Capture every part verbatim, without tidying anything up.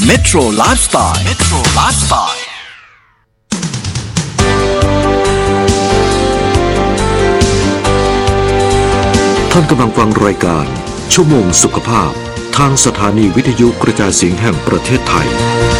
Metro Lifestyle Metro Lifestyle ท่านกำลังฟังรายการชั่วโมงสุขภาพทางสถานีวิทยุกระจายเสียงแห่งประเทศไทย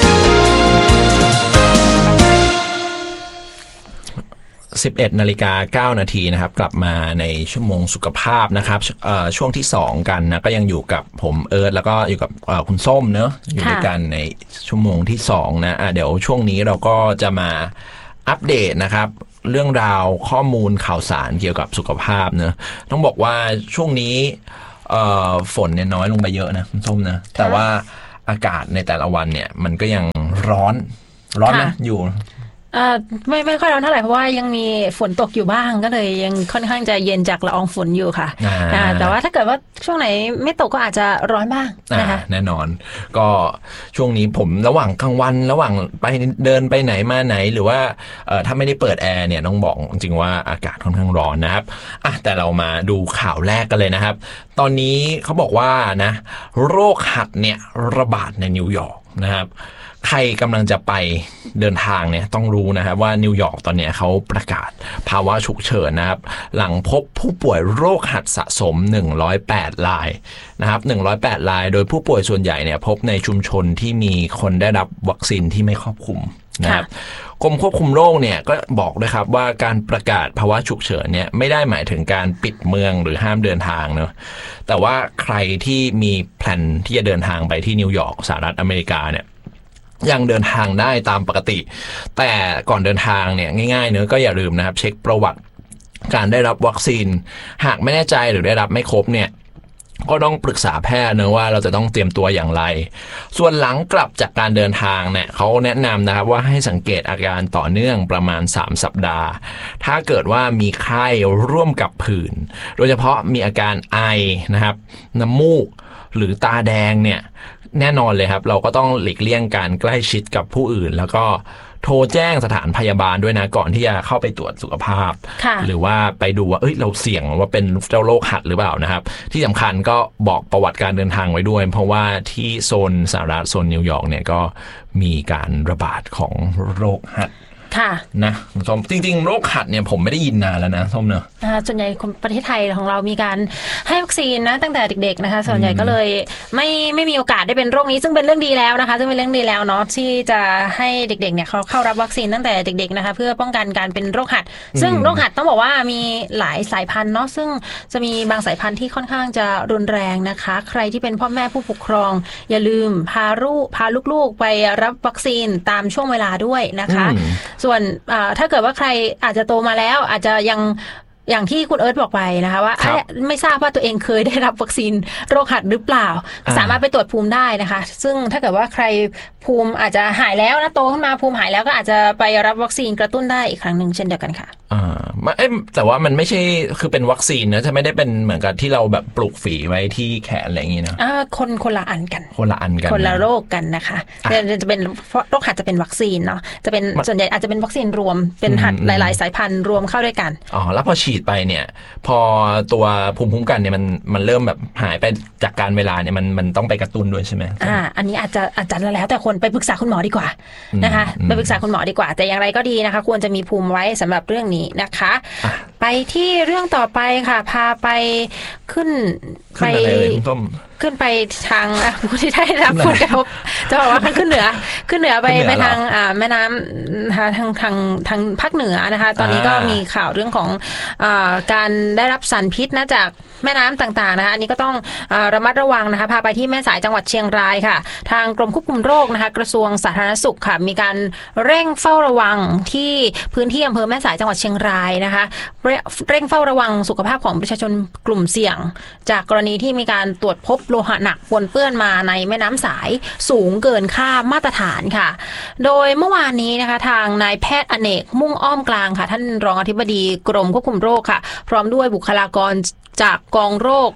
สิบเอ็ดนาฬิกาเก้านาทีนะครับกลับมาในชั่วโมงสุขภาพนะครับช่วงที่สองกันนะก็ยังอยู่กับผมเอิร์ธแล้วก็อยู่กับคุณส้มเนอะอยู่ด้วยกันในชั่วโมงที่สองนะะเดี๋ยวช่วงนี้เราก็จะมาอัปเดตนะครับเรื่องราวข้อมูลข่าวสารเกี่ยวกับสุขภาพเนอะต้องบอกว่าช่วงนี้ฝนเนี่ยน้อยลงไปเยอะนะคุณส้มนะแต่ว่าอากาศในแต่ละวันเนี่ยมันก็ยังร้อนร้อนนะอยู่อ่าไม่ไม่ค่อยร้อนเท่าไหร่เพราะว่ายังมีฝนตกอยู่บ้างก็เลยยังค่อนข้างจะเย็นจากละอองฝนอยู่ค่ะอ่าแต่ว่าถ้าเกิดว่าช่วงไหนไม่ตกก็อาจจะร้อนบ้างนะคะแน่นอนก็ช่วงนี้ผมระหว่างกลางวันระหว่างไปเดินไปไหนมาไหนหรือว่าเอ่อถ้าไม่ได้เปิดแอร์เนี่ยต้องบอกจริงว่าอากาศค่อนข้างร้อนนะครับอ่ะแต่เรามาดูข่าวแรกกันเลยนะครับตอนนี้เขาบอกว่านะโรคหัดเนี่ยระบาดในนิวยอร์กนะครับใครกำลังจะไปเดินทางเนี่ยต้องรู้นะครับว่านิวยอร์กตอนนี้เขาประกาศภาวะฉุกเฉินนะครับหลังพบผู้ป่วยโรคหัดสะสมหนึ่งร้อยแปดรายนะครับหนึ่งร้อยแปดรายโดยผู้ป่วยส่วนใหญ่เนี่ยพบในชุมชนที่มีคนได้รับวัคซีนที่ไม่ครอบคลุมนะครับกรมควบคุมโรคเนี่ยก็บอกด้วยครับว่าการประกาศภาวะฉุกเฉินเนี่ยไม่ได้หมายถึงการปิดเมืองหรือห้ามเดินทางเนอะแต่ว่าใครที่มีแพลนที่จะเดินทางไปที่นิวยอร์กสหรัฐอเมริกาเนี่ยยังเดินทางได้ตามปกติแต่ก่อนเดินทางเนี่ยง่ายๆเนอะก็อย่าลืมนะครับเช็คประวัติการได้รับวัคซีนหากไม่แน่ใจหรือได้รับไม่ครบเนี่ยก็ต้องปรึกษาแพทย์นะว่าเราจะต้องเตรียมตัวอย่างไรส่วนหลังกลับจากการเดินทางเนี่ยเขาแนะนำนะครับว่าให้สังเกตอาการต่อเนื่องประมาณสามสัปดาห์ถ้าเกิดว่ามีไข้ร่วมกับผื่นโดยเฉพาะมีอาการไอนะครับน้ำมูกหรือตาแดงเนี่ยแน่นอนเลยครับเราก็ต้องหลีกเลี่ยงการใกล้ชิดกับผู้อื่นแล้วก็โทรแจ้งสถานพยาบาลด้วยนะก่อนที่จะเข้าไปตรวจสุขภาพหรือว่าไปดูว่าเอ้ยเราเสี่ยงว่าเป็นเจ้าโรคหัดหรือเปล่านะครับที่สำคัญก็บอกประวัติการเดินทางไว้ด้วยเพราะว่าที่โซนสหรัฐโซนนิวยอร์กเนี่ยก็มีการระบาดของโรคหัดนะส้มจริงๆโรคหัดเนี่ยผมไม่ได้ยินนานแล้วนะส้มเนอะส่วนใหญ่ประเทศไทยของเรามีการให้วัคซีนนะตั้งแต่เด็กๆนะคะส่วนใหญ่ก็เลยไม่ไม่มีโอกาสได้เป็นโรคนี้ซึ่งเป็นเรื่องดีแล้วนะคะซึ่งเป็นเรื่องดีแล้วเนาะที่จะให้เด็กๆเนี่ยเขาเข้ารับวัคซีนตั้งแต่เด็กๆนะคะเพื่อป้องกันการเป็นโรคหัดซึ่งโรคหัดต้องบอกว่ามีหลายสายพันธุ์เนาะซึ่งจะมีบางสายพันธุ์ที่ค่อนข้างจะรุนแรงนะคะใครที่เป็นพ่อแม่ผู้ปกครองอย่าลืมพาลูกพาลูกๆไปรับวัคซีนตามช่วงเวลาด้วยนะคะส่วนถ้าเกิดว่าใครอาจจะโตมาแล้วอาจจะยังอย่างที่คุณเอิร์ธบอกไปนะคะว่าไม่ทราบว่าตัวเองเคยได้รับวัคซีนโรคหัดหรือเปล่าสามารถไปตรวจภูมิได้นะคะซึ่งถ้าเกิดว่าใครภูมิอาจจะหายแล้วนะโตขึ้นมาภูมิหายแล้วก็อาจจะไปรับวัคซีนกระตุ้นได้อีกครั้งหนึ่งเช่นเดียวกันค่ะอ่าแต่ว่ามันไม่ใช่คือเป็นวัคซีนนะจะไม่ได้เป็นเหมือนกับที่เราแบบปลูกฝีไว้ที่แขนอะไรอย่างงี้นะอ่าคนคนละอันกันคนละอันกันคนละโรคกันนะคะจะเป็นโรคหัดจะเป็นวัคซีนเนาะจะเป็นส่วนใหญ่อาจจะเป็นวัคซีนรวมเป็นหัดหลายๆสายพันธุ์รวมเข้าด้วยกันอ๋อแล้วพอฉีดไปเนี่ยพอตัวภูมิคุ้มกันเนี่ยมันมันเริ่มแบบหายไปจากการเวลาเนี่ยมันมันต้องไปกระตุ้นด้วยใช่ไหมอ่าอันนี้อาจจะอาจจะแล้วแต่คนไปปรึกษาคุณหมอดีกว่านะคะไปปรึกษาคุณหมอดีกว่าแต่อย่างไรก็ดีนะคะควรจะมีภูมิไว้สำหรับเรื่องนี้นะคะไปที่เรื่องต่อไปค่ะพาไปขึ้นไปขึ้นไปทางผู้ที่ได้รับผลกระทบจะบอกว่าขึ้นเหนือขึ้นเหนือไปไปทางอ่าแม่น้ำทางทางทางทางภาคเหนือนะคะตอนนี้ก็มีข่าวเรื่องของอ่าการได้รับสารพิษนะจากแม่น้ำต่างๆนะคะอันนี้ก็ต้องอ่าระมัดระวังนะคะพาไปที่แม่สายจังหวัดเชียงรายค่ะทางกรมควบคุมโรคนะคะกระทรวงสาธารณสุขค่ะมีการเร่งเฝ้าระวังที่พื้นที่อำเภอแม่สายจังหวัดเชียงรายนะคะเร่งเฝ้าระวังสุขภาพของประชาชนกลุ่มเสี่ยงจากกรณีที่มีการตรวจพบโลหะหนักปนเปื้อนมาในแม่น้ำสายสูงเกินค่ามาตรฐานค่ะโดยเมื่อวานนี้นะคะทางนายแพทย์อเนกมุ่งอ้อมกลางค่ะท่านรองอธิบดีกรมควบคุมโรคค่ะพร้อมด้วยบุคลากรจากกองโรค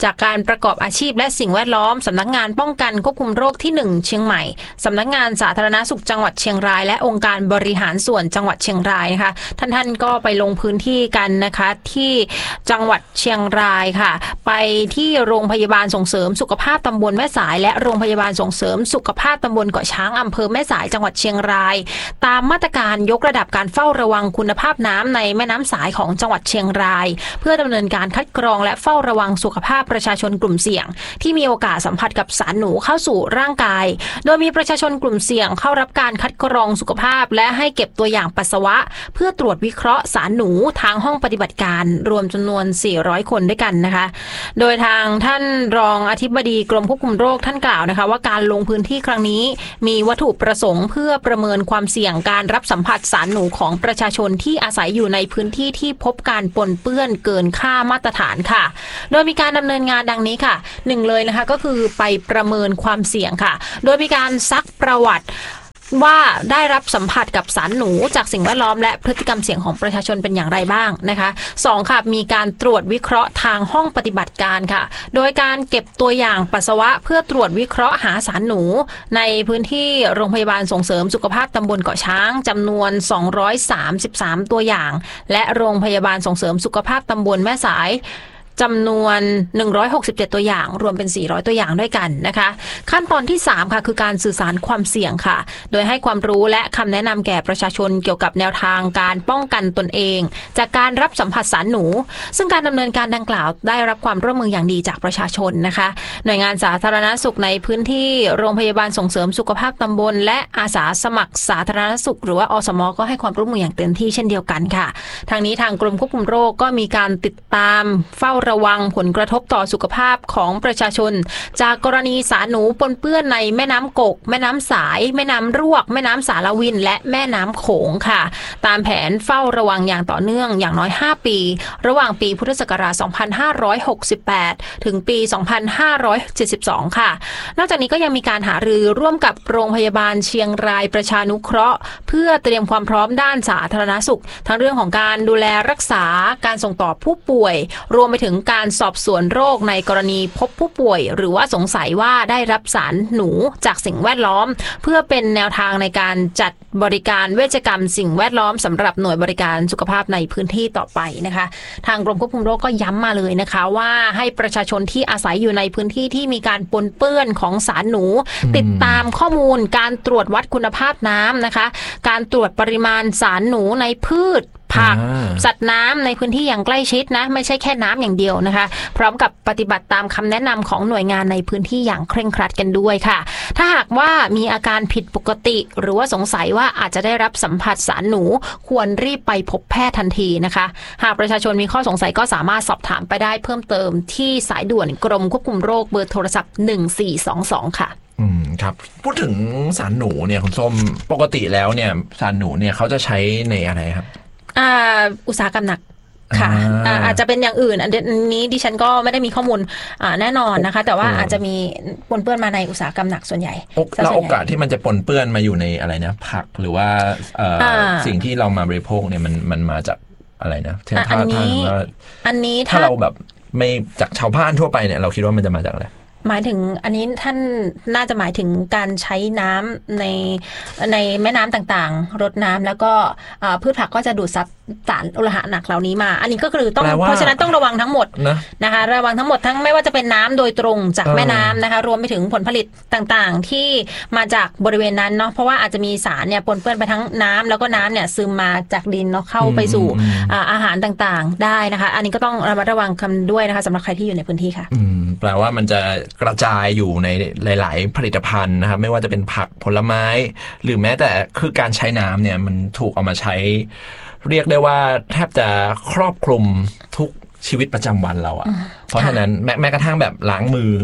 จากการประกอบอาชีพและสิ่งแวดล้อมสำนักงานป้องกันควบคุมโรคที่หนึ่งเชียงใหม่สำนักงานสาธารณสุขจังหวัดเชียงรายและองค์การบริหารส่วนจังหวัดเชียงรายนะคะท่านท่านก็ไปลงพื้นที่กันนะคะที่จังหวัดเชียงรายค่ะไปที่โรงพยาบาลส่งเสริมสุขภาพตำบลแม่สายและโรงพยาบาลส่งเสริมสุขภาพตำบลเกาะช้างอำเภอแม่สายจังหวัดเชียงรายตามมาตรการยกระดับการเฝ้าระวังคุณภาพน้ำในแม่น้ำสายของจังหวัดเชียงรายเพื่อดำเนินการคัดกรองและเฝ้าระวังสุขภาพประชาชนกลุ่มเสี่ยงที่มีโอกาสสัมผัสกับสารหนูเข้าสู่ร่างกายโดยมีประชาชนกลุ่มเสี่ยงเข้ารับการคัดกรองสุขภาพและให้เก็บตัวอย่างปัสสาวะเพื่อตรวจวิเคราะห์สารหนูทางห้องปฏิบัติการรวมจำนวนสี่ร้อยคนด้วยกันนะคะโดยทางท่านรองอธิบดีกรมควบคุมโรคท่านกล่าวนะคะว่าการลงพื้นที่ครั้งนี้มีวัตถุประสงค์เพื่อประเมินความเสี่ยงการรับสัมผัสสารหนูของประชาชนที่อาศัยอยู่ในพื้นที่ที่พบการปนเปื้อนเกินค่ามาตรฐานค่ะโดยมีการดำเนินงานดังนี้ค่ะหนึ่งเลยนะคะก็คือไปประเมินความเสี่ยงค่ะโดยมีการซักประวัติว่าได้รับสัมผัสกับสารหนูจากสิ่งแวดล้อมและพฤติกรรมเสี่ยงของประชาชนเป็นอย่างไรบ้างนะคะสองค่ะมีการตรวจวิเคราะห์ทางห้องปฏิบัติการค่ะโดยการเก็บตัวอย่างปัสสาวะเพื่อตรวจวิเคราะห์หาสารหนูในพื้นที่โรงพยาบาลส่งเสริมสุขภาพตำบลเกาะช้างจำนวนสองร้อยสามสิบสามตัวอย่างและโรงพยาบาลส่งเสริมสุขภาพตำบลแม่สายจำนวนหนึ่งร้อยหกสิบเจ็ดตัวอย่างรวมเป็นสี่ร้อยตัวอย่างด้วยกันนะคะขั้นตอนที่สามค่ะคือการสื่อสารความเสี่ยงค่ะโดยให้ความรู้และคำแนะนำแก่ประชาชนเกี่ยวกับแนวทางการป้องกันตนเองจากการรับสัมผัสสารหนูซึ่งการดำเนินการดังกล่าวได้รับความร่วมมืออย่างดีจากประชาชนนะคะหน่วยงานสาธารณสุขในพื้นที่โรงพยาบาลส่งเสริมสุขภาพตำบลและอาสาสมัครสาธารณสุขหรือว่าอสม.ก็ให้ความร่วมมืออย่างเต็มที่เช่นเดียวกันค่ะทางนี้ทางกรมควบคุมโรคก็มีการติดตามเฝ้าระวังผลกระทบต่อสุขภาพของประชาชนจากกรณีสารหนูปนเปื้อนในแม่น้ำกกแม่น้ำสายแม่น้ำรวกแม่น้ำสารวินและแม่น้ำโขงค่ะตามแผนเฝ้าระวังอย่างต่อเนื่องอย่างน้อยห้าปีระหว่างปีพุทธศักราชสองพันห้าร้อยหกสิบแปดถึงปีสองพันห้าร้อยเจ็ดสิบสองค่ะนอกจากนี้ก็ยังมีการหารือร่วมกับโรงพยาบาลเชียงรายประชานุเคราะห์เพื่อเตรียมความพร้อมด้านสาธารณสุขทั้งเรื่องของการดูแลรักษาการส่งต่อผู้ป่วยรวมไปถึงการสอบสวนโรคในกรณีพบผู้ป่วยหรือว่าสงสัยว่าได้รับสารหนูจากสิ่งแวดล้อมเพื่อเป็นแนวทางในการจัดบริการเวชกรรมสิ่งแวดล้อมสำหรับหน่วยบริการสุขภาพในพื้นที่ต่อไปนะคะทางกรมควบคุมโรคก็ย้ำมาเลยนะคะว่าให้ประชาชนที่อาศัยอยู่ในพื้นที่ที่มีการปนเปื้อนของสารหนูติดตามข้อมูลการตรวจวัดคุณภาพน้ำนะคะการตรวจปริมาณสารหนูในพืชผักสัตว์น้ำในพื้นที่อย่างใกล้ชิดนะไม่ใช่แค่น้ำอย่างเดียวนะคะพร้อมกับปฏิบัติตามคำแนะนำของหน่วยงานในพื้นที่อย่างเคร่งครัดกันด้วยค่ะถ้าหากว่ามีอาการผิดปกติหรือว่าสงสัยว่าอาจจะได้รับสัมผัสสารหนูควรรีบไปพบแพทย์ทันทีนะคะหากประชาชนมีข้อสงสัยก็สามารถสอบถามไปได้เพิ่มเติมที่สายด่วนกรมควบคุมโรคเบอร์โทรศัพท์หนึ่งสี่สองสองค่ะอืมครับพูดถึงสารหนูเนี่ยคุณส้มปกติแล้วเนี่ยสารหนูเนี่ยเขาจะใช้ในอะไรครับอ่าอุตสาหกรรมหนักค่ะ อ่า อาจจะเป็นอย่างอื่นอันนี้ดิฉันก็ไม่ได้มีข้อมูลอ่าแน่นอนนะคะแต่ว่าอาจจะมีปนเปื้อนมาในอุตสาหกรรมหนักส่วนใหญ่แล้วโอกาสที่มันจะปนเปื้อนมาอยู่ในอะไรนะผักหรือว่าเอ่อสิ่งที่เรามาบริโภคเนี่ยมันมันมาจากอะไรนะถ้าถ้าอันนี้ถ้าเราแบบไม่จากชาวบ้านทั่วไปเนี่ยเราคิดว่ามันจะมาจากอะไรหมายถึงอันนี้ท่านน่าจะหมายถึงการใช้น้ำในในแม่น้ำต่างๆรดน้ำแล้วก็พืชผักก็จะดูดซับสารโลหะหนักเหล่านี้มาอันนี้ก็คือต้องเพราะฉะนั้นต้องระวังทั้งหมดนะนะคะระวังทั้งหมดทั้งไม่ว่าจะเป็นน้ำโดยตรงจากแม่น้ำนะคะรวมไปถึงผลผลิตต่างๆที่มาจากบริเวณนั้นเนาะเพราะว่าอาจจะมีสารเนี่ยปนเปื้อนไปทั้งน้ำแล้วก็น้ำเนี่ยซึมมาจากดินเนาะเข้าไปสู่อาหารต่างๆได้นะคะอันนี้ก็ต้องระมัดระวังคำด้วยนะคะสำหรับใครที่อยู่ในพื้นที่ค่ะแปลว่ามันจะกระจายอยู่ในหลายๆผลิตภัณฑ์นะครับไม่ว่าจะเป็นผักผลไม้หรือแม้แต่คือการใช้น้ำเนี่ยมันถูกเอามาใช้เรียกได้ว่าแทบจะครอบคลุมทุกชีวิตประจำวันเราอะเพราะฉะนั้นแม้แม้กระทั่งแบบล้างมือ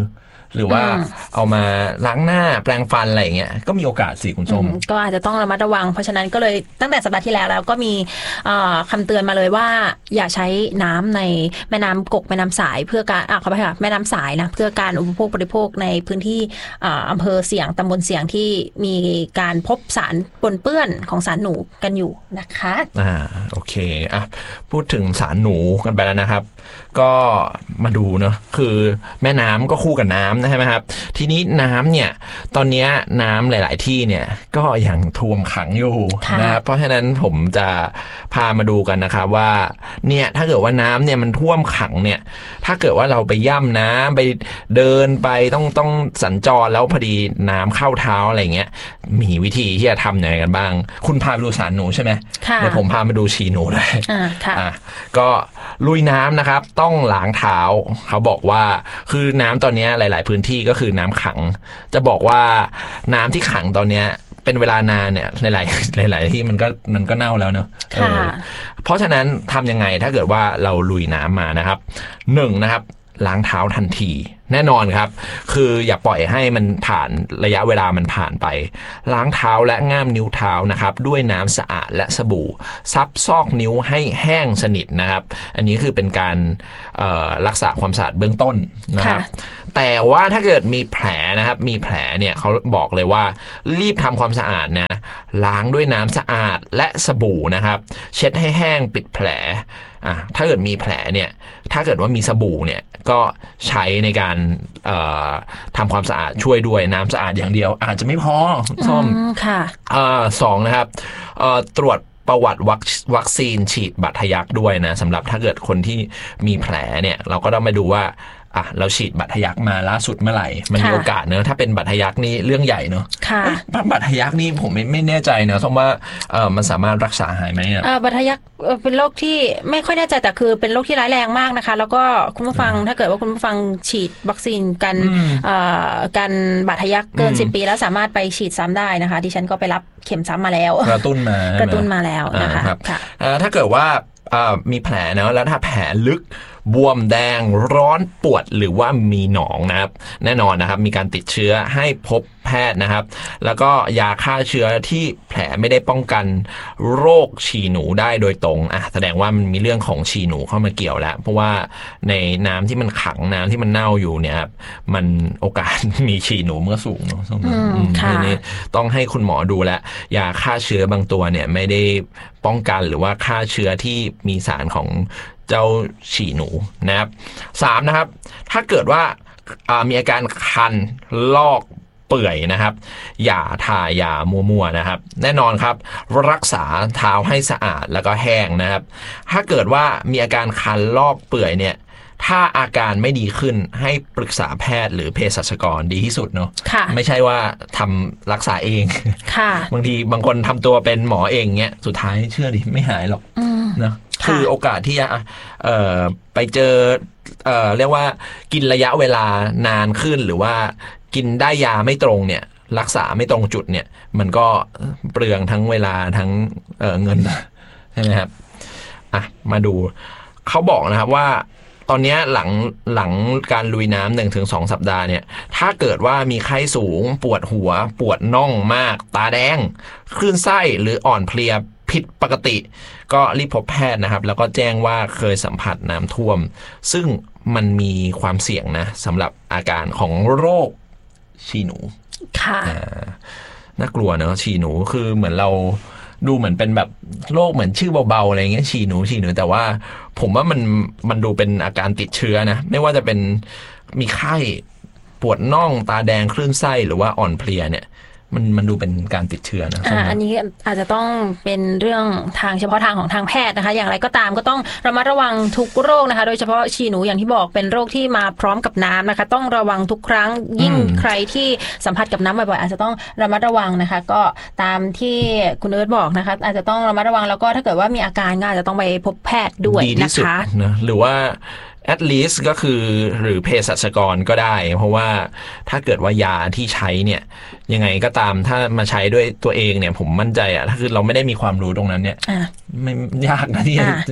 หรือว่าเอามาล้างหน้าแปรงฟันอะไรอย่างเงี้ยก็มีโอกาสสิคุณส้มก็อาจจะต้องระมัดระวังเพราะฉะนั้นก็เลยตั้งแต่สัปดาห์ที่แล้วแล้วก็มีคำเตือนมาเลยว่าอย่าใช้น้ำในแม่น้ำกกแม่น้ำสายเพื่อการอ่ะขอไปค่ะแม่น้ำสายนะเพื่อการอุปโภคบริโภคในพื้นที่อำเภอเสี่ยงตำบลเสี่ยงที่มีการพบสารปนเปื้อนของสารหนูกันอยู่นะคะอ่าโอเคอ่ะพูดถึงสารหนูกันไปแล้วนะครับก็มาดูเนาะคือแม่น้ำก็คู่กับน้ำนะใช่ไหมครับทีนี้น้ำเนี่ยตอนนี้น้ำหลายๆที่เนี่ยก็ยังท่วมขังอยู่นะครับเพราะฉะนั้นผมจะพามาดูกันนะครับว่าเนี่ยถ้าเกิดว่าน้ำเนี่ยมันท่วมขังเนี่ยถ้าเกิดว่าเราไปย่ำน้ำไปเดินไปต้องต้องสัญจรแล้วพอดีน้ำเข้าเท้าอะไรเงี้ยมีวิธีที่จะทำยังไงกันบ้างคุณพาไปดูสารหนูใช่ไหมเดี๋ยวผมพามาดูฉี่หนูเลยอ่าก็ลุยน้ำนะครับต้องล้างเท้าเขาบอกว่าคือน้ำตอนนี้หลายๆพื้นที่ก็คือน้ำขังจะบอกว่าน้ำที่ขังตอนนี้เป็นเวลานานเนี่ยหลายๆหลายๆที่มันก็มันก็เน่าแล้วเนอะเพราะฉะนั้นทำยังไงถ้าเกิดว่าเราลุยน้ำมานะครับหนึ่งนะครับล้างเท้าทันทีแน่นอนครับคืออย่าปล่อยให้มันผ่านระยะเวลามันผ่านไปล้างเท้าและง่ามนิ้วเท้านะครับด้วยน้ำสะอาดและสบู่ซับซอกนิ้วให้แห้งสนิทนะครับอันนี้คือเป็นการรักษาความสะอาดเบื้องต้นนะครับแต่ว่าถ้าเกิดมีแผลนะครับมีแผลเนี่ยเขาบอกเลยว่ารีบทำความสะอาดนะล้างด้วยน้ำสะอาดและสบู่นะครับเช็ดให้แห้งปิดแผลอ่ะถ้าเกิดมีแผลเนี่ยถ้าเกิดว่ามีสบู่เนี่ยก็ใช้ในการเอ่อทำความสะอาดช่วยด้วยน้ำสะอาดอย่างเดียวอาจจะไม่พอส้มค่ะอ่าสองนะครับเอ่อตรวจประวัติวัคซีนฉีดบาดทะยักด้วยนะสำหรับถ้าเกิดคนที่มีแผลเนี่ยเราก็ต้องมาดูว่าอ่ะเราฉีดบาดทะยักมาล่าสุดเมื่อไหร่มันมีโอกาสเนอะถ้าเป็นบาดทะยักนี่เรื่องใหญ่เนอะค่ะบาดทะยักนี่ผมไม่ไม่แน่ใจเนอะเพราะว่าเออมันสามารถรักษาหายไหมอ่ะบาดทะยักเป็นโรคที่ไม่ค่อยแน่ใจแต่คือเป็นโรคที่ร้ายแรงมากนะคะแล้วก็คุณผู้ฟังถ้าเกิดว่าคุณผู้ฟังฉีดวัคซีนกันกันบาดทะยักเกินสิบปีแล้วสามารถไปฉีดซ้ำได้นะคะดิฉันก็ไปรับเข็มซ้ำมาแล้วกระตุ้นมากระตุ้นมาแล้วนะคะถ้าเกิดว่ามีแผลเนอะแล้วถ้าแผลลึกบวมแดงร้อนปวดหรือว่ามีหนองนะครับแน่นอนนะครับมีการติดเชื้อให้พบแพทย์นะครับแล้วก็ยาฆ่าเชื้อที่แผลไม่ได้ป้องกันโรคฉี่หนูได้โดยตรงอ่ะแสดงว่ามันมีเรื่องของฉี่หนูเข้ามาเกี่ยวแล้วเพราะว่าในน้ำที่มันขังน้ำที่มันเน่าอยู่เนี่ยครับมันโอกาสมีฉี่หนูเมื่อสูงเนาะทีนี้ต้องให้คุณหมอดูแลยาฆ่าเชื้อบางตัวเนี่ยไม่ได้ป้องกันหรือว่าฆ่าเชื้อที่มีสารของเจ้าฉี่หนูนะครับสามนะครับถ้าเกิดว่ามีอาการคันลอกเปื่อยนะครับอย่าทายามั่วๆนะครับแน่นอนครับรักษาเท้าให้สะอาดแล้วก็แห้งนะครับถ้าเกิดว่ามีอาการคันลอกเปื่อยเนี่ยถ้าอาการไม่ดีขึ้นให้ปรึกษาแพทย์หรือเภสัชกรดีที่สุดเนาะไม่ใช่ว่าทำรักษาเองบางทีบางคนทำตัวเป็นหมอเองเงี้ยสุดท้ายเชื่อดิไม่หายหรอกเนาะคือโอกาสที่จะเอ่อไปเจอเอ่อเรียกว่ากินระยะเวลานานขึ้นหรือว่ากินได้ยาไม่ตรงเนี่ยรักษาไม่ตรงจุดเนี่ยมันก็เปลืองทั้งเวลาทั้งเอ่อเงินใช่ไหมครับอ่ะมาดูเขาบอกนะครับว่าตอนนี้หลังหลังการลุยน้ำหนึ่งถึงสองสัปดาห์เนี่ยถ้าเกิดว่ามีไข้สูงปวดหัวปวดน่องมากตาแดงคลื่นไส้หรืออ่อนเพลียผิดปกติก็รีบพบแพทย์นะครับแล้วก็แจ้งว่าเคยสัมผัสน้ำท่วมซึ่งมันมีความเสี่ยงนะสำหรับอาการของโรคฉี่หนูค่ะน่ากลัวเนอะฉี่หนูคือเหมือนเราดูเหมือนเป็นแบบโรคเหมือนชื่อเบาๆอะไรเงี้ยฉี่หนูฉี่หนูแต่ว่าผมว่ามันมันดูเป็นอาการติดเชื้อนะไม่ว่าจะเป็นมีไข้ปวดน่องตาแดงคลื่นไส้หรือว่าอ่อนเพลียเนี่ยมันมันดูเป็นการติดเชื้อนะอ่าอันนี้อาจจะต้องเป็นเรื่องทางเฉพาะทางของทางแพทย์นะคะอย่างไรก็ตามก็ต้องระมัดระวังทุกโรคนะคะโดยเฉพาะฉี่หนูอย่างที่บอกเป็นโรคที่มาพร้อมกับน้ำนะคะต้องระวังทุกครั้งยิ่งใครที่สัมผัสกับน้ำบ่อยๆอาจจะต้องระมัดระวังนะคะก็ตามที่คุณเอิร์ธบอกนะคะอาจจะต้องระมัดระวังแล้วก็ถ้าเกิดว่ามีอาการก็อาจจะต้องไปพบแพทย์ด้วยนะคะนะหรือว่าat least ก็คือหรือเภสัชกรก็ได้เพราะว่าถ้าเกิดว่ายาที่ใช้เนี่ยยังไงก็ตามถ้ามาใช้ด้วยตัวเองเนี่ยผมมั่นใจอะถ้าคือเราไม่ได้มีความรู้ตรงนั้นเนี่ยไม่ยากนะที่จะ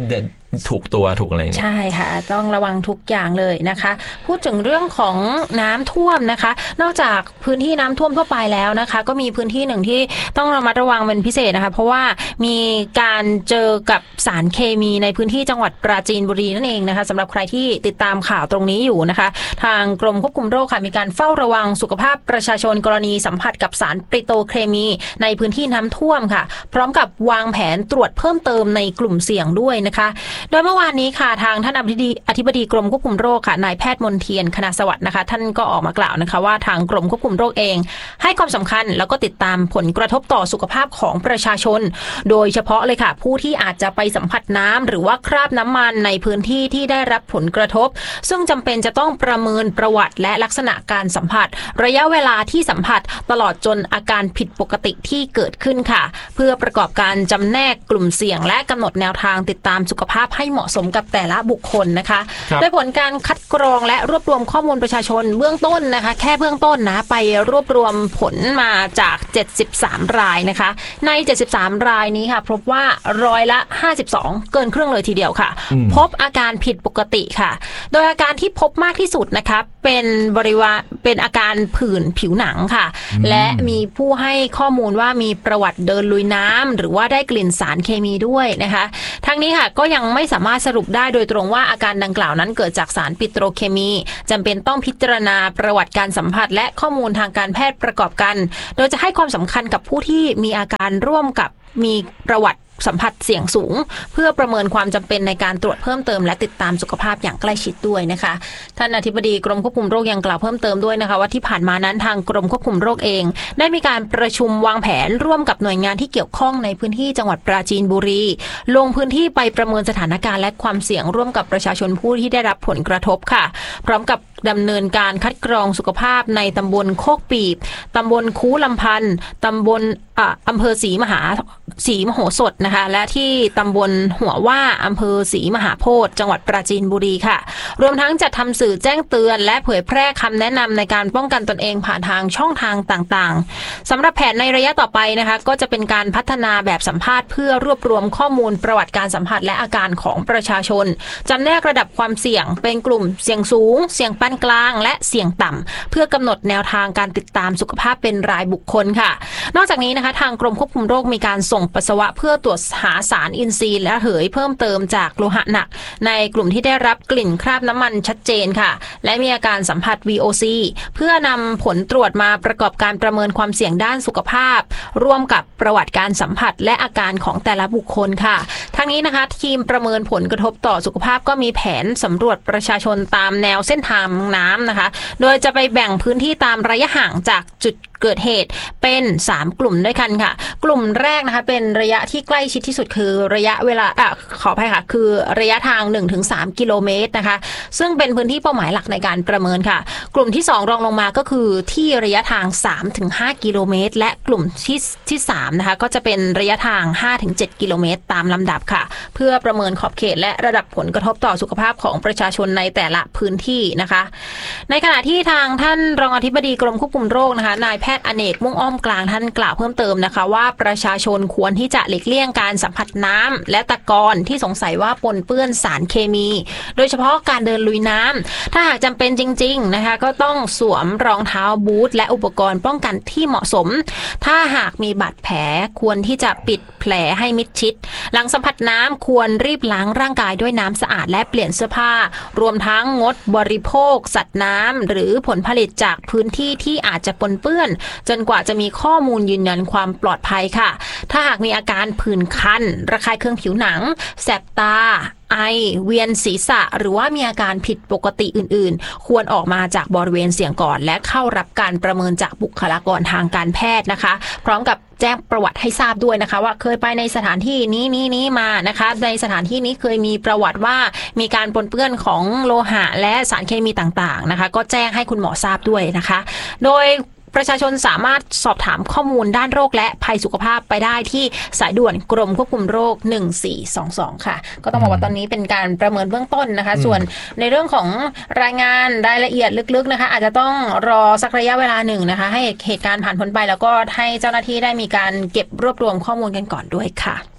ถูกตัวถูกอะไรเนี่ยใช่ค่ะต้องระวังทุกอย่างเลยนะคะพูดถึงเรื่องของน้ำท่วมนะคะนอกจากพื้นที่น้ำท่วมทั่วไปแล้วนะคะก็มีพื้นที่หนึ่งที่ต้องระมัดระวังเป็นพิเศษนะคะเพราะว่ามีการเจอกับสารเคมีในพื้นที่จังหวัดปราจีนบุรีนั่นเองนะคะสำหรับใครที่ติดตามข่าวตรงนี้อยู่นะคะทางกรมควบคุมโรคค่ะมีการเฝ้าระวังสุขภาพประชาชนกรณีสัมผัสกับสารปิโตรเคมีในพื้นที่น้ำท่วมค่ะพร้อมกับวางแผนตรวจเพิ่มเติมในกลุ่มเสี่ยงด้วยนะคะโดยเมื่อวานนี้ค่ะทางท่านอธิบดีอธิบดีกรมควบคุมโรคค่ะนายแพทย์มนเทียนคณะสวัสดิ์นะคะท่านก็ออกมากล่าวนะคะว่าทางกรมควบคุมโรคเองให้ความสำคัญแล้วก็ติดตามผลกระทบต่อสุขภาพของประชาชนโดยเฉพาะเลยค่ะผู้ที่อาจจะไปสัมผัสน้ำหรือว่าคราบน้ำมันในพื้นที่ที่ได้รับผลกระทบซึ่งจำเป็นจะต้องประเมินประวัติและลักษณะการสัมผัสระยะเวลาที่สัมผัสตลอดจนอาการผิดปกติที่เกิดขึ้นค่ะเพื่อประกอบการจำแนกกลุ่มเสี่ยงและกำหนดแนวทางติดตามสุขภาพให้เหมาะสมกับแต่ละบุคคลนะคะโดยผลการคัดกรองและรวบรวมข้อมูลประชาชนเบื้องต้นนะคะแค่เบื้องต้นนะไปรวบรวมผลมาจากเจ็ดสิบสามรายนะคะในเจ็ดสิบสามรายนี้ค่ะพบว่าร้อยละห้าสิบสองเกินครึ่งเลยทีเดียวค่ะพบอาการผิดปกติค่ะโดยอาการที่พบมากที่สุดนะคะเป็นบริวารเป็นอาการผื่นผิวหนังค่ะและมีผู้ให้ข้อมูลว่ามีประวัติเดินลุยน้ำหรือว่าได้กลิ่นสารเคมีด้วยนะคะทั้งนี้ค่ะก็ยังไม่สามารถสรุปได้โดยตรงว่าอาการดังกล่าวนั้นเกิดจากสารปิโตรเคมีจำเป็นต้องพิจารณาประวัติการสัมผัสและข้อมูลทางการแพทย์ประกอบกันโดยจะให้ความสำคัญกับผู้ที่มีอาการร่วมกับมีประวัติสัมผัสเสี่ยงสูงเพื่อประเมินความจำเป็นในการตรวจเพิ่มเติมและติดตามสุขภาพอย่างใกล้ชิดด้วยนะคะท่านอธิบดีกรมควบคุมโรคยังกล่าวเพิ่มเติมด้วยนะคะว่าที่ผ่านมานั้นทางกรมควบคุมโรคเองได้มีการประชุมวางแผนร่วมกับหน่วยงานที่เกี่ยวข้องในพื้นที่จังหวัดปราจีนบุรีลงพื้นที่ไปประเมินสถานการณ์และความเสี่ยงร่วมกับประชาชนผู้ที่ได้รับผลกระทบค่ะพร้อมกับดำเนินการคัดกรองสุขภาพในตำบลโคกปีบตำบลคูลำพันธ์ตำบลอ่ะอำเภอศรีมหาศรีมโหสถนะคะและที่ตำบลหัวว่าอำเภอศรีมหาโพธิ์จังหวัดปราจีนบุรีค่ะรวมทั้งจัดทำสื่อแจ้งเตือนและเผยแพร่คำแนะนำในการป้องกันตนเองผ่านทางช่องทางต่างๆสำหรับแผนในระยะต่อไปนะคะก็จะเป็นการพัฒนาแบบสัมภาษณ์เพื่อรวบรวมข้อมูลประวัติการสัมผัสและอาการของประชาชนจำแนกระดับความเสี่ยงเป็นกลุ่มเสี่ยงสูงเสี่ยงปานกลางและเสี่ยงต่ำเพื่อกำหนดแนวทางการติดตามสุขภาพเป็นรายบุคคลค่ะนอกจากนี้นะคะทางกรมควบคุมโรคมีการส่งปัสสาวะเพื่อตรวจหาสารอินทรีย์และเหยเพิ่มเติมจากโลหะหนักในกลุ่มที่ได้รับกลิ่นคราบน้ำมันชัดเจนค่ะและมีอาการสัมผัส วี โอ ซี เพื่อนำผลตรวจมาประกอบการประเมินความเสี่ยงด้านสุขภาพร่วมกับประวัติการสัมผัสและอาการของแต่ละบุคคลค่ะทั้งนี้นะคะทีมประเมินผลกระทบต่อสุขภาพก็มีแผนสำรวจประชาชนตามแนวเส้นทางน้ำนะคะโดยจะไปแบ่งพื้นที่ตามระยะห่างจากจุดเกิดเหตุเป็นสามกลุ่มด้วยกันค่ะกลุ่มแรกนะคะเป็นระยะที่ใกล้ชิดที่สุดคือระยะเวลาอ่ะขออภัยค่ะคือระยะทาง หนึ่งถึงสาม กิโลเมตรนะคะซึ่งเป็นพื้นที่เป้าหมายหลักในการประเมินค่ะกลุ่มที่สองรองลงมาก็คือที่ระยะทาง สามถึงห้า กิโลเมตรและกลุ่มที่ที่สามนะคะก็จะเป็นระยะทาง ห้าถึงเจ็ด กิโลเมตรตามลำดับค่ะเพื่อประเมินขอบเขตและระดับผลกระทบต่อสุขภาพของประชาชนในแต่ละพื้นที่นะคะในขณะที่ทางท่านรองอธิบดีกรมควบคุมโรคนะคะนายแพทย์อเนกมุ่งอ้อมกลางท่านกล่าวเพิ่มเติมนะคะว่าประชาชนควรที่จะหลีกเลี่ยงการสัมผัสน้ำและตะกอนที่สงสัยว่าปนเปื้อนสารเคมีโดยเฉพาะการเดินลุยน้ำถ้าหากจำเป็นจริงๆนะคะก็ต้องสวมรองเท้าบูทและอุปกรณ์ป้องกันที่เหมาะสมถ้าหากมีบาดแผลควรที่จะปิดแผลให้มิดชิดหลังสัมผัสน้ำควรรีบล้างร่างกายด้วยน้ำสะอาดและเปลี่ยนเสื้อผ้ารวมทั้งงดบริโภคสัตว์น้ำหรือผลผลิตจากพื้นที่ที่อาจจะปนเปื้อนจนกว่าจะมีข้อมูลยืนยันความปลอดภัยค่ะถ้าหากมีอาการผื่นคันระคายเคืองผิวหนังแสบตาไอเวียนศีรษะหรือว่ามีอาการผิดปกติอื่นๆควรออกมาจากบริเวณเสี่ยงก่อนและเข้ารับการประเมินจากบุคลากรทางการแพทย์นะคะพร้อมกับแจ้งประวัติให้ทราบด้วยนะคะว่าเคยไปในสถานที่นี้นี้นี้มานะคะในสถานที่นี้เคยมีประวัติว่ามีการปนเปื้อนของโลหะและสารเคมีต่างๆนะคะก็แจ้งให้คุณหมอทราบด้วยนะคะโดยประชาชนสามารถสอบถามข้อมูลด้านโรคและภัยสุขภาพไปได้ที่สายด่วนกรมควบคุมโรคหนึ่งสี่สองสองค่ะก็ต้องบอกว่าตอนนี้เป็นการประเมินเบื้องต้นนะคะส่วนในเรื่องของรายงานรายละเอียดลึกๆนะคะอาจจะต้องรอสักระยะเวลาหนึ่งนะคะให้เหตุการณ์ผ่านพ้นไปแล้วก็ให้เจ้าหน้าที่ได้มีการเก็บรวบรวมข้อมูลกันก่อนด้วยค่ะ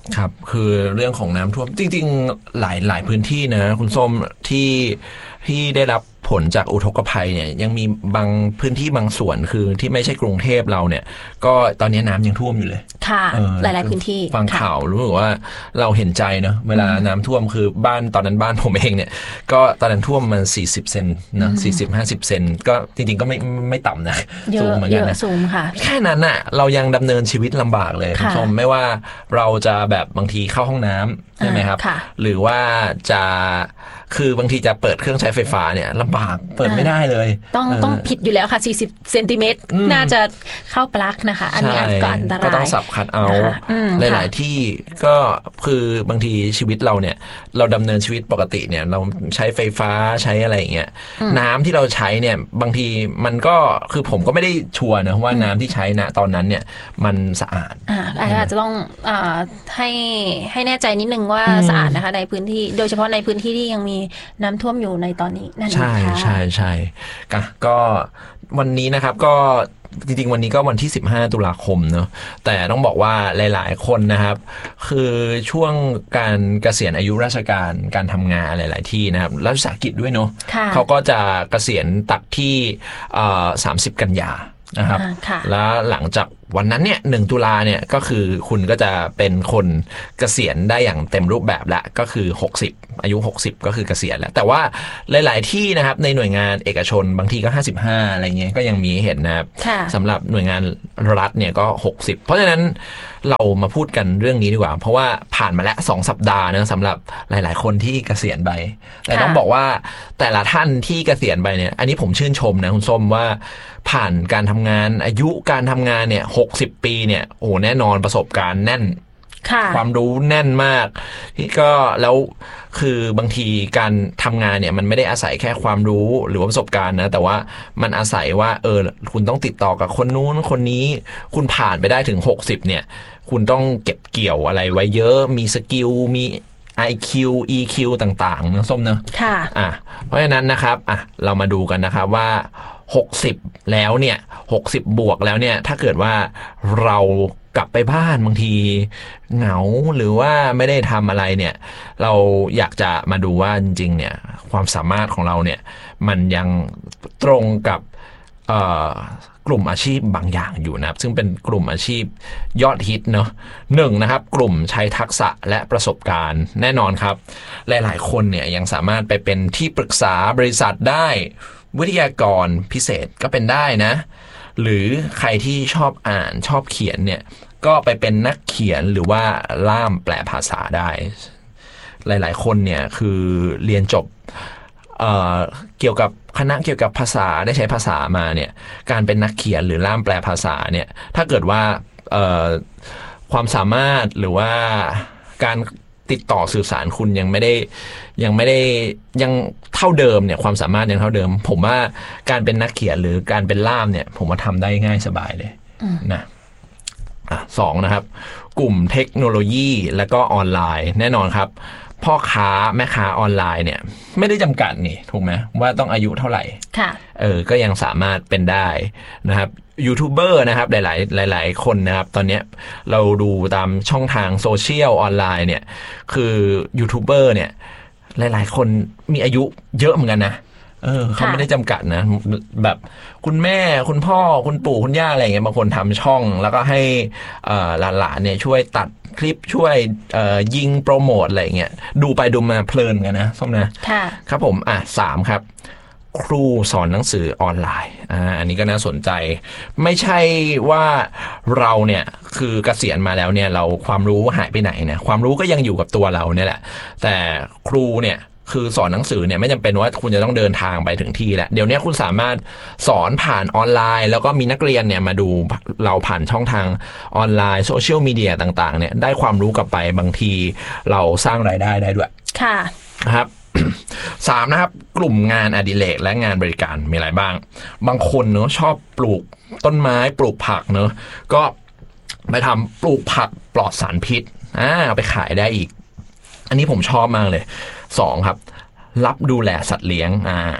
ครับคือเรื่องของน้ำท่วมจริงๆหลายหลายพื้นที่นะคุณส้มที่ที่ได้รับผลจากอุทกภัยเนี่ยยังมีบางพื้นที่บางส่วนคือที่ไม่ใช่กรุงเทพเราเนี่ยก็ตอนนี้น้ำยังท่วมอยู่เลยค่ะหลายๆพื้นที่ฟังข่าวรู้สึกว่าเราเห็นใจเนอะเวลาน้ำท่วมคือบ้านตอนนั้นบ้านผมเองเนี่ยก็ตอนนั้นท่วมมันสี่สิบเซนนะสี่สิบห้าสิบเซนก็จริงๆก็ไม่ไม่ต่ำนะสูงเหมือนกันนะสูงค่ะแค่นั้นน่ะเรายังดำเนินชีวิตลำบากเลยคุณผู้ชมไม่ว่าเราจะแบบบางทีเข้าห้องน้ำใช่ไหมครับหรือว่าจะคือบางทีจะเปิดเครื่องใช้ไฟฟ้าเนี่ยลำบากเปิดไม่ได้เลยต้องต้องผิดอยู่แล้วค่ะสี่สิบเซนติเมตรน่าจะเข้าปลั๊กนะคะอันนี้ก็อันตรายก็ต้องสับคัทเอาหลายๆที่ก็คือบางทีชีวิตเราเนี่ยเราดำเนินชีวิตปกติเนี่ยเราใช้ไฟฟ้าใช้อะไรอย่างเงี้ยน้ำที่เราใช้เนี่ยบางทีมันก็คือผมก็ไม่ได้ชัวร์นะว่าน้ำที่ใช้ณตอนนั้นเนี่ยมันสะอาดอาจจะต้องให้ให้แน่ใจนิดนึงว่าสะอาดนะคะในพื้นที่โดยเฉพาะในพื้นที่ที่ยังมีน้ำท่วมอยู่ในตอนนี้นั่นเองใช่ใช่ใช่ก็วันนี้นะครับก็จริงๆวันนี้ก็วันที่สิบห้าตุลาคมเนอะแต่ต้องบอกว่าหลายๆคนนะครับคือช่วงการเกษียณอายุราชการการทำงานหลายๆที่นะครับรัฐวิสาหกิจด้วยเนอะเขาก็จะเกษียณตัดที่สามสิบกันยานะครับแล้วหลังจากวันนั้นเนี่ยหนึ่งตุลาเนี่ยก็คือคุณก็จะเป็นคนเกษียณได้อย่างเต็มรูปแบบแล้วก็คือหกสิบอายุหกสิบก็คือเกษียณแล้วแต่ว่าหลายๆที่นะครับในหน่วยงานเอกชนบางทีก็ห้าสิบห้าอะไรเงี้ยก็ยังมีเห็นนะครับสำหรับหน่วยงานรัฐเนี่ยก็หกสิบเพราะฉะนั้นเรามาพูดกันเรื่องนี้ดีกว่าเพราะว่าผ่านมาแล้วสองสัปดาห์นะสำหรับหลายๆคนที่เกษียณไปแต่ต้องบอกว่าแต่ละท่านที่เกษียณไปเนี่ยอันนี้ผมชื่นชมนะคุณส้มว่าผ่านการทำงานอายุการทำงานเนี่ยหกสิบปีเนี่ยโอ้แน่นอนประสบการณ์แน่นความรู้แน่นมากที่ก็แล้วคือบางทีการทำงานเนี่ยมันไม่ได้อาศัยแค่ความรู้หรือว่าประสบการณ์นะแต่ว่ามันอาศัยว่าเออคุณต้องติดต่อกับคนนู้นคนนี้คุณผ่านไปได้ถึงหกสิบเนี่ยคุณต้องเก็บเกี่ยวอะไรไว้เยอะมีสกิลมี ไอ คิว อี คิว ต่างๆนะส้มเนอะค่ะอ่ะเพราะฉะนั้นนะครับอ่ะเรามาดูกันนะครับว่าหกสิบแล้วเนี่ยหกสิบบวกแล้วเนี่ยถ้าเกิดว่าเรากลับไปบ้านบางทีเหงาหรือว่าไม่ได้ทำอะไรเนี่ยเราอยากจะมาดูว่าจริงๆเนี่ยความสามารถของเราเนี่ยมันยังตรงกับเอ่อกลุ่มอาชีพบางอย่างอยู่นะครับซึ่งเป็นกลุ่มอาชีพยอดฮิตเนาะหนึ่งนะครับกลุ่มใช้ทักษะและประสบการณ์แน่นอนครับหลายๆคนเนี่ยยังสามารถไปเป็นที่ปรึกษาบริษัทได้วิทยากรพิเศษก็เป็นได้นะหรือใครที่ชอบอ่านชอบเขียนเนี่ยก็ไปเป็นนักเขียนหรือว่าล่ามแปลภาษาได้หลายๆคนเนี่ยคือเรียนจบเอ่อเกี่ยวกับคณะเกี่ยวกับภาษาได้ใช้ภาษามาเนี่ยการเป็นนักเขียนหรือล่ามแปลภาษาเนี่ยถ้าเกิดว่าเอ่อความสามารถหรือว่าการติดต่อสื่อสารคุณยังไม่ได้ยังไม่ได้ยังเท่าเดิมเนี่ยความสามารถยังเท่าเดิมผมว่าการเป็นนักเขียนหรือการเป็นล่ามเนี่ยผมว่าทำได้ง่ายสบายเลยนะอ่ะสองนะครับกลุ่มเทคโนโลยีและก็ออนไลน์แน่นอนครับพ่อค้าแม่ค้าออนไลน์เนี่ยไม่ได้จำกัดนี่ถูกไหมว่าต้องอายุเท่าไหร่ค่ะเออก็ยังสามารถเป็นได้นะครับยูทูบเบอร์นะครับหลายๆหลายๆคนนะครับตอนนี้เราดูตามช่องทางโซเชียลออนไลน์เนี่ยคือยูทูบเบอร์เนี่ยหลายๆคนมีอายุเยอะเหมือนกันนะเออเขาไม่ได้จำกัดนะแบบคุณแม่คุณพ่อคุณปู่คุณย่าอะไรเงี้ยบางคนทำช่องแล้วก็ให้หลานๆเนี่ยช่วยตัดคลิปช่วยยิงโปรโมทอะไรเงี้ยดูไปดูมาเพลินกันนะส้มนะค่ะครับผมอ่ะสามครับครูสอนหนังสือออนไลน์อ่าอันนี้ก็น่าสนใจไม่ใช่ว่าเราเนี่ยคือเกษียณมาแล้วเนี่ยเราความรู้หายไปไหนนะความรู้ก็ยังอยู่กับตัวเราเนี่ยแหละแต่ครูเนี่ยคือสอนหนังสือเนี่ยไม่จำเป็นว่าคุณจะต้องเดินทางไปถึงที่แหละเดี๋ยวนี้คุณสามารถสอนผ่านออนไลน์แล้วก็มีนักเรียนเนี่ยมาดูเราผ่านช่องทางออนไลน์โซเชียลมีเดียต่างๆเนี่ยได้ความรู้กลับไปบางทีเราสร้างรายได้ได้ด้วยค่ะนะครับ สามนะครับกลุ่มงานอดิเรกและงานบริการมีอะไรบ้างบางคนเนอะชอบปลูกต้นไม้ปลูกผักเนอะก็ไปทำปลูกผักปลอดสารพิษอ่าไปขายได้อีกอันนี้ผมชอบมากเลยสองครับรับดูแลสัตว์เลี้ยงอ่า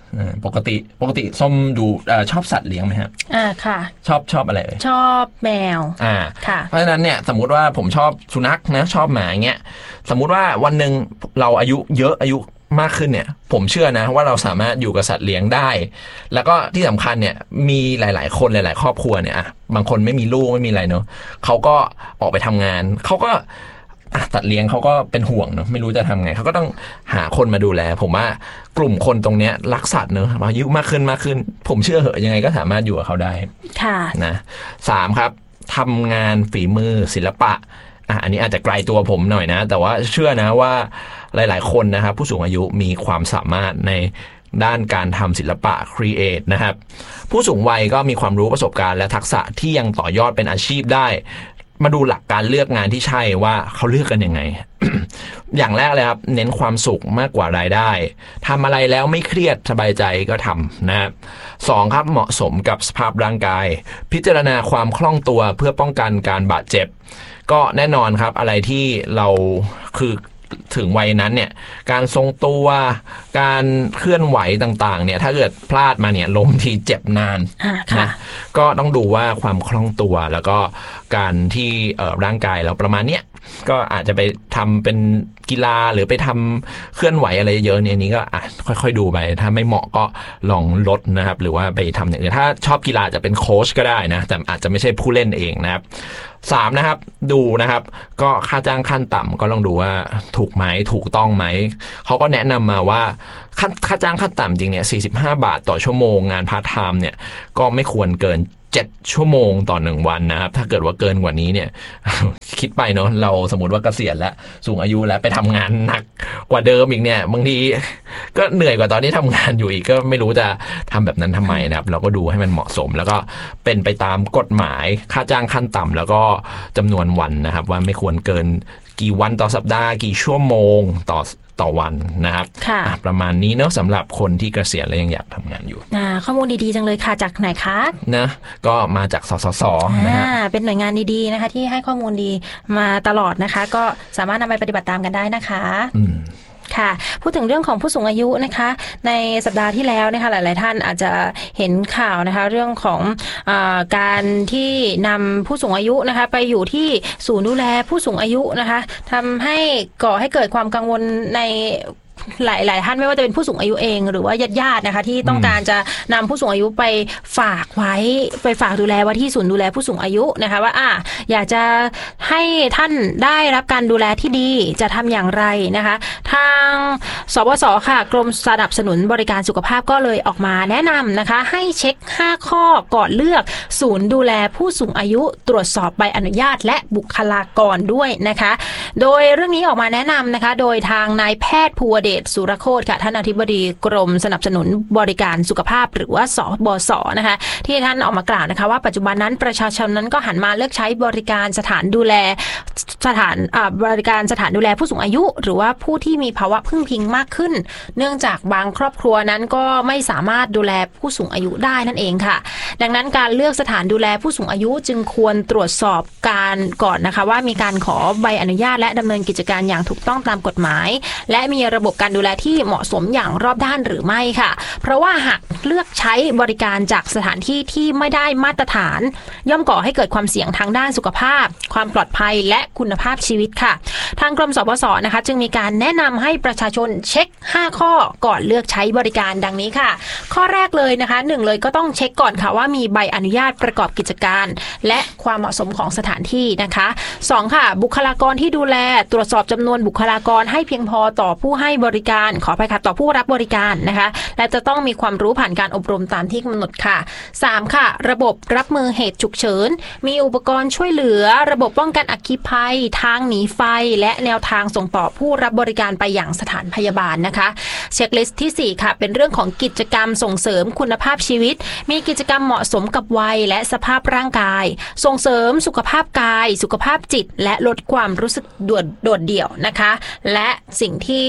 ปกติปกติส้มดูชอบสัตว์เลี้ยงไหมครับอ่าค่ะชอบชอบอะไรชอบแมวอ่าค่ะเพราะฉะนั้นเนี่ยสมมุติว่าผมชอบสุนัขนะชอบหมาเงี้ยสมมุติว่าวันหนึ่งเราอายุเยอะอายุมากขึ้นเนี่ยผมเชื่อนะว่าเราสามารถอยู่กับสัตว์เลี้ยงได้แล้วก็ที่สำคัญเนี่ยมีหลายๆคนหลายๆครอบครัวเนี่ยบางคนไม่มีลูกไม่มีอะไรเนาะเขาก็ออกไปทำงานเขาก็สัตว์เลี้ยงเขาก็เป็นห่วงเนาะไม่รู้จะทำไงเขาก็ต้องหาคนมาดูแลผมว่ากลุ่มคนตรงเนี้ยรักสัตว์เนอะอายุมากขึ้นมากขึ้นผมเชื่อเหอะยังไงก็สามารถอยู่กับเขาได้ค่ะนะสามครับทำงานฝีมือศิลปะอ่ะอันนี้อาจจะไกลตัวผมหน่อยนะแต่ว่าเชื่อนะว่าหลายๆคนนะครับผู้สูงอายุมีความสามารถในด้านการทำศิลปะ create นะครับผู้สูงวัยก็มีความรู้ประสบการณ์และทักษะที่ยังต่อยอดเป็นอาชีพได้มาดูหลักการเลือกงานที่ใช่ว่าเขาเลือกกันยังไง อย่างแรกเลยครับเน้นความสุขมากกว่ารายได้ทำอะไรแล้วไม่เครียดสบายใจก็ทำนะครับสองครับเหมาะสมกับสภาพร่างกายพิจารณาความคล่องตัวเพื่อป้องกันการบาดเจ็บก็แน่นอนครับอะไรที่เราคือถึงวัยนั้นเนี่ยการทรงตัวการเคลื่อนไหวต่างๆเนี่ยถ้าเกิดพลาดมาเนี่ยล้มทีเจ็บนานนะก็ต้องดูว่าความคล่องตัวแล้วก็การที่เอ่อร่างกายเราประมาณเนี้ยก็อาจจะไปทำเป็นกีฬาหรือไปทำเคลื่อนไหวอะไรเยอะเนี่ยนี้ก็อ่ะค่อยๆดูไปถ้าไม่เหมาะก็ลองลดนะครับหรือว่าไปทำอย่างอื่นถ้าชอบกีฬาจะเป็นโค้ชก็ได้นะแต่อาจจะไม่ใช่ผู้เล่นเองนะครับสามนะครับดูนะครับก็ค่าจ้างขั้นต่ำก็ลองดูว่าถูกไหมถูกต้องไหมเขาก็แนะนำมาว่าค่าค่าจ้างขั้นต่ำจริงเนี่ยสี่สิบห้าบาทต่อชั่วโมงงานพาร์ทไทม์เนี่ยก็ไม่ควรเกินเจ็ดชั่วโมงต่อหนึ่งวันนะครับถ้าเกิดว่าเกินกว่านี้เนี่ย คิดไปเนาะเราสมมติว่าเกษียณแล้วสูงอายุแล้วไปทำงานหนักกว่าเดิมอีกเนี่ยบางทีก็เหนื่อยกว่าตอนที่ทำงานอยู่อีกก็ไม่รู้จะทำแบบนั้นทำไมนะครับเราก็ดูให้มันเหมาะสมแล้วก็เป็นไปตามกฎหมายค่าจ้างขั้นต่ำแล้วก็จำนวนวันนะครับว่าไม่ควรเกินกี่วันต่อสัปดาห์กี่ชั่วโมงต่อต่อวันนะครับประมาณนี้เนาะสำหรับคนที่เกษียณและยังอยากทำงานอยู่ข้อมูลดีๆจังเลยค่ะจากไหนคะนะก็มาจากสสสนะฮะเป็นหน่วยงานดีๆนะคะที่ให้ข้อมูลดีมาตลอดนะคะก็สามารถนำไปปฏิบัติตามกันได้นะคะอืมค่ะพูดถึงเรื่องของผู้สูงอายุนะคะในสัปดาห์ที่แล้วนะคะหลายๆท่านอาจจะเห็นข่าวนะคะเรื่องของเอ่อการที่นำผู้สูงอายุนะคะไปอยู่ที่ศูนย์ดูแลผู้สูงอายุนะคะทำให้ก่อให้เกิดความกังวลในหลายๆท่านไม่ว่าจะเป็นผู้สูงอายุเองหรือว่าญาติๆนะคะที่ต้องการจะนำผู้สูงอายุไปฝากไว้ไปฝากดูแลไว้ที่ศูนย์ดูแลผู้สูงอายุนะคะว่าอ่ะอยากจะให้ท่านได้รับการดูแลที่ดีจะทำอย่างไรนะคะทางสบสค่ะกรมสนับสนุนบริการสุขภาพก็เลยออกมาแนะนำนะคะให้เช็คห้าข้อก่อนเลือกศูนย์ดูแลผู้สูงอายุตรวจสอบใบอนุญาตและบุคลากรด้วยนะคะโดยเรื่องนี้ออกมาแนะนำนะคะโดยทางนายแพทย์ภูวเดชสุรโคตรค่ะท่านอธิบดีกรมสนับสนุนบริการสุขภาพหรือว่าสบสนะคะที่ท่านออกมากล่าวนะคะว่าปัจจุบันนั้นประชาชนนั้นก็หันมาเลือกใช้บริการสถานดูแลสถานบริการสถานดูแลผู้สูงอายุหรือว่าผู้ที่มีภาวะพึ่งพิงมากขึ้นเนื่องจากบางครอบครัวนั้นก็ไม่สามารถดูแลผู้สูงอายุได้นั่นเองค่ะดังนั้นการเลือกสถานดูแลผู้สูงอายุจึงควรตรวจสอบการก่อนนะคะว่ามีการขอใบอนุญาตและดำเนินกิจการอย่างถูกต้องตามกฎหมายและมีระบบการดูแลที่เหมาะสมอย่างรอบด้านหรือไม่ค่ะเพราะว่าหากเลือกใช้บริการจากสถานที่ที่ไม่ได้มาตรฐานย่อมก่อให้เกิดความเสี่ยงทางด้านสุขภาพความปลอดภัยและคุณภาพชีวิตค่ะทางกรมสบสนะคะจึงมีการแนะนำให้ประชาชนเช็คห้าข้อก่อนเลือกใช้บริการดังนี้ค่ะข้อแรกเลยนะคะหนึ่งเลยก็ต้องเช็คก่อนค่ะว่ามีใบอนุญาตประกอบกิจการและความเหมาะสมของสถานที่นะคะสองค่ะบุคลากรที่ดูแลตรวจสอบจำนวนบุคลากรให้เพียงพอต่อผู้ให้บริการขออภัยค่ะต่อผู้รับบริการนะคะและจะต้องมีความรู้ผ่านการอบรมตามที่กำหนดค่ะสามค่ะระบบรับมือเหตุฉุกเฉินมีอุปกรณ์ช่วยเหลือระบบป้องกันอัคคีภัยทางหนีไฟและแนวทางส่งต่อผู้รับบริการไปยังสถานพยาบาลนะคะเช็คลิสต์ที่สี่ค่ะเป็นเรื่องของกิจกรรมส่งเสริมคุณภาพชีวิตมีกิจกรรมเหมาะสมกับวัยและสภาพร่างกายส่งเสริมสุขภาพกายสุขภาพจิตและลดความรู้สึกโดดโดดเดี่ยวนะคะและสิ่งที่ต้อง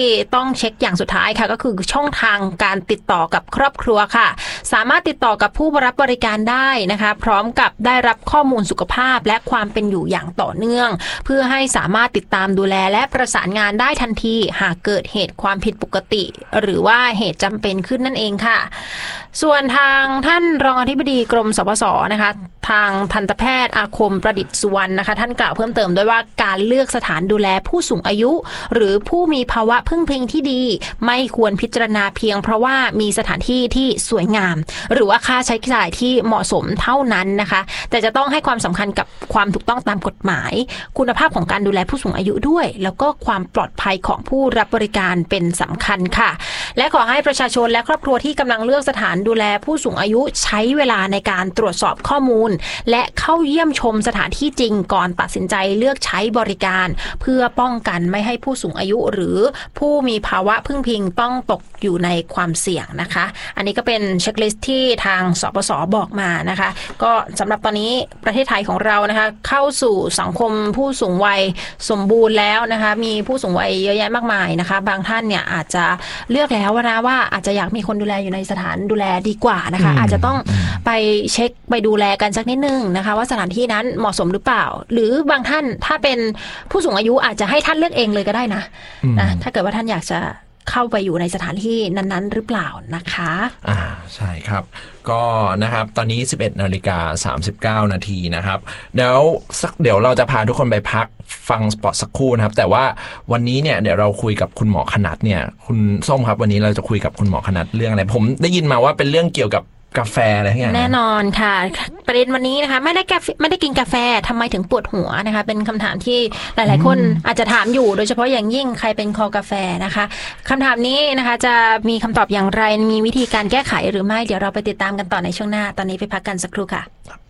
ต้องเช็คอย่างสุดท้ายค่ะก็คือช่องทางการติดต่อกับครอบครัวค่ะสามารถติดต่อกับผู้รับบริการได้นะคะพร้อมกับได้รับข้อมูลสุขภาพและความเป็นอยู่อย่างต่อเนื่องเพื่อให้สามารถติดตามดูแลและประสานงานได้ทันทีหากเกิดเหตุความผิดปกติหรือว่าเหตุจำเป็นขึ้นนั่นเองค่ะส่วนทางท่านรองอธิบดีกรมสปสนะคะทางทันตแพทย์อาคมประดิษฐ์สุวรรณนะคะท่านกล่าวเพิ่มเติมด้วยว่าการเลือกสถานดูแลผู้สูงอายุหรือผู้มีภาวะพึ่งพิงที่ดีไม่ควรพิจารณาเพียงเพราะว่ามีสถานที่ที่สวยงามหรือว่าค่าใช้จ่ายที่เหมาะสมเท่านั้นนะคะแต่จะต้องให้ความสำคัญกับความถูกต้องตามกฎหมายคุณภาพของการดูแลผู้สูงอายุด้วยแล้วก็ความปลอดภัยของผู้รับบริการเป็นสำคัญค่ะและขอให้ประชาชนและครอบครัวที่กำลังเลือกสถานดูแลผู้สูงอายุใช้เวลาในการตรวจสอบข้อมูลและเข้าเยี่ยมชมสถานที่จริงก่อนตัดสินใจเลือกใช้บริการเพื่อป้องกันไม่ให้ผู้สูงอายุหรือผู้มีภาวะพึ่งพิงต้องตกอยู่ในความเสี่ยงนะคะอันนี้ก็เป็นเช็คลิสต์ที่ทางสปสบอกมานะคะก็สำหรับตอนนี้ประเทศไทยของเรานะคะเข้าสู่สังคมผู้สูงวัยสมบูรณ์แล้วนะคะมีผู้สูงวัยเยอะแยะมากมายนะคะบางท่านเนี่ยอาจจะเลือกแล้วนะว่าอาจจะอยากมีคนดูแลอยู่ในสถานดูแลดีกว่านะคะอาจจะต้องไปเช็คไปดูแลกันสักนิดนึงนะคะว่าสถานที่นั้นเหมาะสมหรือเปล่าหรือบางท่านถ้าเป็นผู้สูงอายุอาจจะให้ท่านเลือกเองเลยก็ได้นะนะถ้าเกิดว่าท่านอยากจะเข้าไปอยู่ในสถานที่นั้นๆหรือเปล่านะคะอ่าใช่ครับก็นะครับตอนนี้ สิบเอ็ดนาฬิกาสามสิบเก้านาทีนะครับเดี๋ยวสักเดี๋ยวเราจะพาทุกคนไปพักฟังสปอตสักครู่นะครับแต่ว่าวันนี้เนี่ยเดี๋ยวเราคุยกับคุณหมอคณัฐเนี่ยคุณส้มครับวันนี้เราจะคุยกับคุณหมอคณัฐเรื่องอะไรผมได้ยินมาว่าเป็นเรื่องเกี่ยวกับกาแฟอะไรอย่างเงี้ยแน่นอนค่ะประเด็นวันนี้นะคะไม่ได้กาแฟไม่ได้กินกาแฟทำไมถึงปวดหัวนะคะเป็นคำถามที่หลายๆคนอาจจะถามอยู่โดยเฉพาะอย่างยิ่งใครเป็นคอกาแฟนะคะคำถามนี้นะคะจะมีคำตอบอย่างไรมีวิธีการแก้ไขหรือไม่เดี๋ยวเราไปติดตามกันต่อในช่วงหน้าตอนนี้ไปพักกันสักครู่ค่ะ